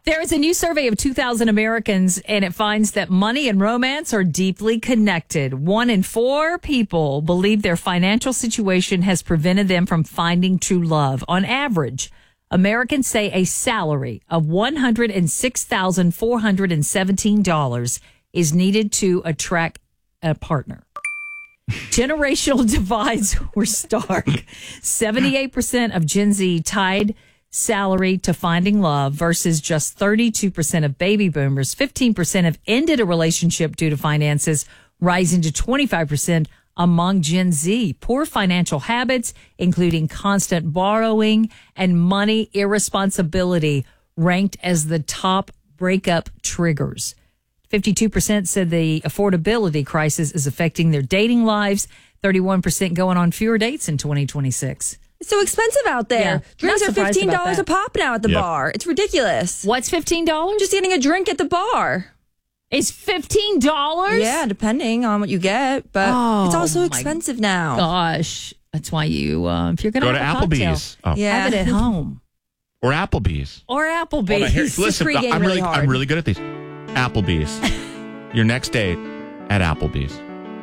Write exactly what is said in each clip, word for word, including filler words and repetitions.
There is a new survey of two thousand Americans, and it finds that money and romance are deeply connected. One in four people believe their financial situation has prevented them from finding true love. On average, Americans say a salary of one hundred six thousand four hundred seventeen dollars is needed to attract a partner. Generational divides were stark. seventy-eight percent of Gen Z tied salary to finding love versus just thirty-two percent of baby boomers. fifteen percent have ended a relationship due to finances, rising to twenty-five percent among Gen Z. Poor financial habits, including constant borrowing and money irresponsibility, ranked as the top breakup triggers. fifty-two percent said the affordability crisis is affecting their dating lives. thirty-one percent going on fewer dates in twenty twenty-six. It's so expensive out there. Yeah, Drinks not are surprised fifteen about dollars that. a pop now at the Yep. bar. It's ridiculous. What's fifteen dollars? Just getting a drink at the bar. Is fifteen dollars? Yeah, depending on what you get. But Oh, it's also my expensive now. Gosh, that's why you, uh, if you're going Go to to have a Applebee's. cocktail, Oh. Yeah. have it at home. Or Applebee's. Or Oh, no, Applebee's. here- listen, pregame I'm really really, hard. I'm really good at these. Applebee's. Your next date at Applebee's.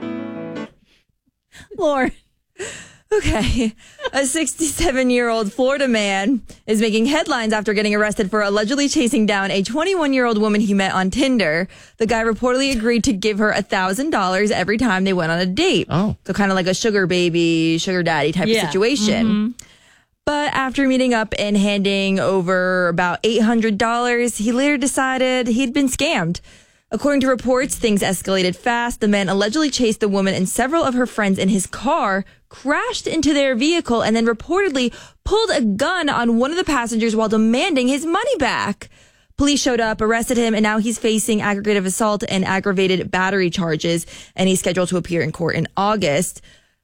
Lord. Okay. A sixty-seven-year-old Florida man is making headlines after getting arrested for allegedly chasing down a twenty-one-year-old woman he met on Tinder. The guy reportedly agreed to give her one thousand dollars every time they went on a date. Oh. So kind of like a sugar baby, sugar daddy type Yeah. of situation. But after meeting up and handing over about eight hundred dollars, he later decided he'd been scammed. According to reports, things escalated fast. The man allegedly chased the woman and several of her friends in his car, crashed into their vehicle, and then reportedly pulled a gun on one of the passengers while demanding his money back. Police showed up, arrested him, and now he's facing aggravated assault and aggravated battery charges, and he's scheduled to appear in court in August.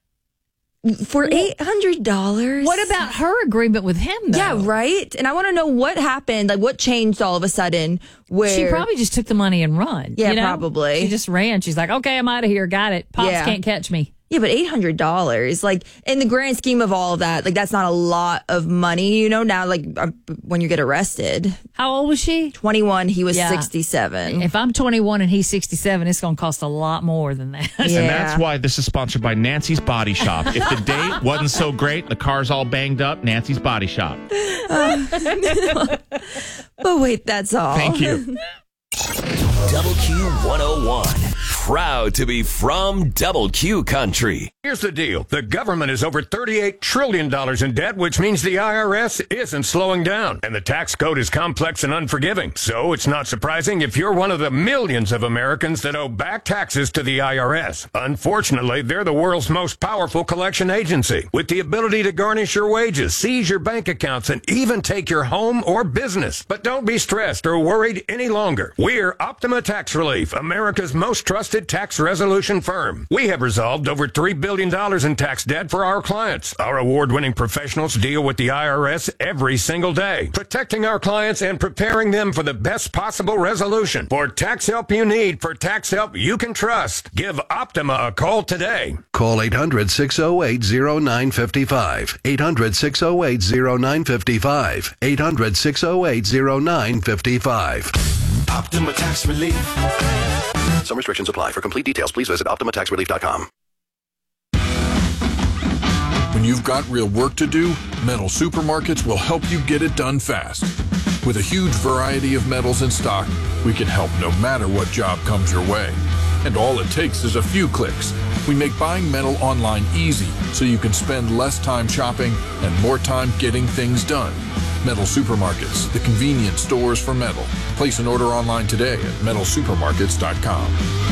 For eight hundred dollars? What about her agreement with him, though? Yeah, right? And I want to know what happened, like what changed all of a sudden where... She probably just took the money and run. Yeah, you know? probably. She just ran. She's like, okay, I'm out of here. Got it. Pops Yeah. can't catch me. Yeah, but eight hundred dollars, like in the grand scheme of all of that, like that's not a lot of money, you know, now like uh, when you get arrested. How old was she? twenty-one, he was Yeah. sixty-seven. If I'm twenty-one and he's sixty-seven, it's going to cost a lot more than that. Yeah. And that's why this is sponsored by Nancy's Body Shop. If the date wasn't so great, the car's all banged up, Nancy's Body Shop. But wait, that's all. Thank you. Double Q one oh one. Proud to be from Double Q Country. Here's the deal. The government is over thirty-eight trillion dollars in debt, which means the I R S isn't slowing down. And the tax code is complex and unforgiving. So it's not surprising if you're one of the millions of Americans that owe back taxes to the I R S. Unfortunately, they're the world's most powerful collection agency, with the ability to garnish your wages, seize your bank accounts, and even take your home or business. But don't be stressed or worried any longer. We're Optima Tax Relief, America's most trusted tax resolution firm. We have resolved over three billion dollars in tax debt for our clients. Our award-winning professionals deal with the I R S every single day, protecting our clients and preparing them for the best possible resolution. For tax help you need, for tax help you can trust, give Optima a call today. Call eight hundred, six oh eight, oh nine five five. eight hundred, six oh eight, oh nine five five. eight hundred, six oh eight, oh nine five five. Optima Tax Relief. Some restrictions apply. For complete details, please visit optima tax relief dot com. When you've got real work to do, Metal Supermarkets will help you get it done fast. With a huge variety of metals in stock, we can help no matter what job comes your way. And all it takes is a few clicks. We make buying metal online easy so you can spend less time shopping and more time getting things done. Metal Supermarkets, the convenient stores for metal. Place an order online today at metal supermarkets dot com.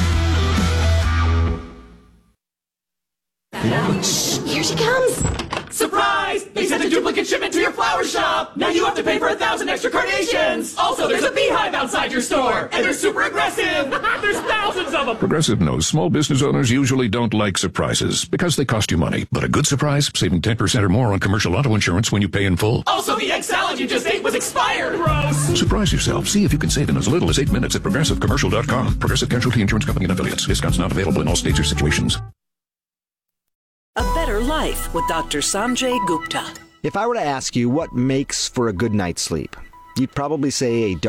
Here she comes. Surprise! They sent a duplicate shipment to your flower shop! Now you have to pay for a thousand extra carnations! Also, there's a beehive outside your store! And they're super aggressive! There's thousands of them! Progressive knows small business owners usually don't like surprises because they cost you money. But a good surprise, saving ten percent or more on commercial auto insurance when you pay in full. Also, the egg salad you just ate was expired! Gross! Surprise yourself. See if you can save in as little as eight minutes at progressive commercial dot com. Progressive Casualty Insurance Company and Affiliates. Discounts not available in all states or situations. A Better Life with Doctor Sanjay Gupta. If I were to ask you what makes for a good night's sleep, you'd probably say a